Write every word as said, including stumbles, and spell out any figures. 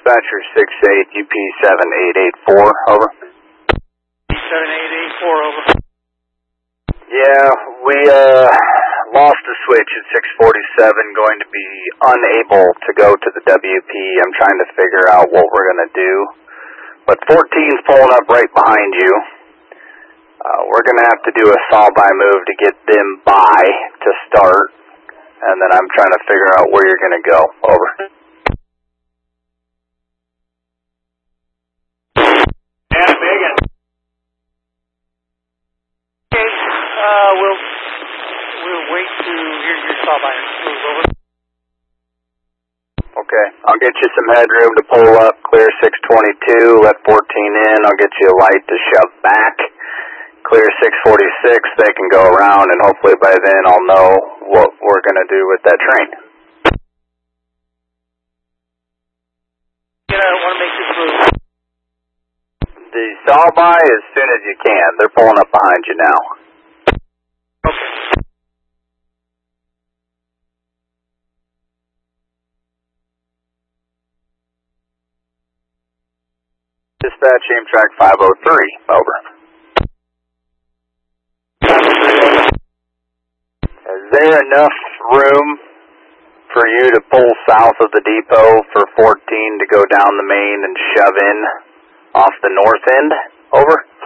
Dispatcher six eight, U P seven eight eight four, over. seven eight eight four, over. Yeah, we uh, lost the switch at six forty-seven, going to be unable to go to the W P. I'm trying to figure out what we're going to do. But fourteen's pulling up right behind you. Uh, we're going to have to do a saw-by move to get them by to start. And then I'm trying to figure out where you're going to go. Over. And a big one. Okay, uh, we'll, we'll wait to hear your saw-by move, over. Okay, I'll get you some headroom to pull up, clear six twenty-two, let fourteen in, I'll get you a light to shove back. Clear six forty-six, they can go around, and hopefully by then I'll know what we're going to do with that train. You know, I want to make this move. The saw-by as soon as you can. They're pulling up behind you now. Okay. Dispatch Amtrak five oh three, over. Is there enough room for you to pull south of the depot for fourteen to go down the main and shove in off the north end? Over.